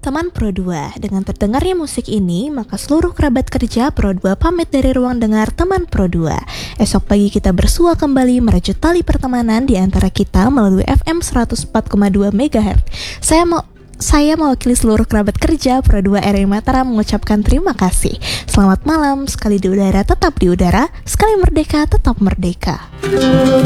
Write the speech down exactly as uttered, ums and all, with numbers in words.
Teman Pro dua, dengan terdengarnya musik ini, maka seluruh kerabat kerja Pro dua pamit dari ruang dengar Teman Pro dua. Esok pagi kita bersua kembali merajut tali pertemanan di antara kita melalui F M seratus empat koma dua megahertz. Saya mau Saya mewakili seluruh kerabat kerja Pro dua R I Mataram mengucapkan terima kasih. Selamat malam, sekali di udara tetap di udara, sekali merdeka tetap merdeka.